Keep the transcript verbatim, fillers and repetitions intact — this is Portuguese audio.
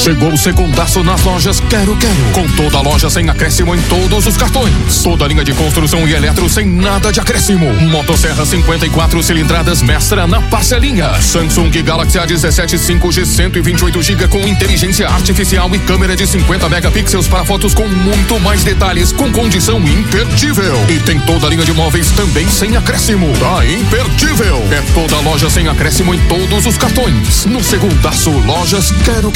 Chegou o segundaço nas lojas Quero Quero. Com toda a loja sem acréscimo em todos os cartões. Toda a linha de construção e eletro sem nada de acréscimo. Motosserra cinquenta e quatro cilindradas Mestra na parcelinha. Samsung Galaxy A dezessete cinco G cento e vinte e oito gigas com inteligência artificial e câmera de cinquenta megapixels para fotos com muito mais detalhes, com condição imperdível. E tem toda a linha de móveis também sem acréscimo. Tá imperdível. É toda a loja sem acréscimo em todos os cartões. No segundaço, lojas Quero